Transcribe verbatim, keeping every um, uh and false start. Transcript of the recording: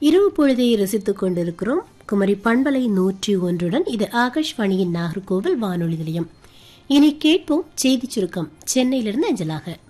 இரவு பொழுதை ரசித்துக் கொண்டிருக்கிறோம் குமரி பண்பலை நூற்றி ஒன்றுடன். இது ஆகாஷ்வாணியின் நாகர்கோவில் வானொலி நிலையம். இனி கேட்போம் செய்தி சுருக்கம் சென்னையிலிருந்து அஞ்சலாக.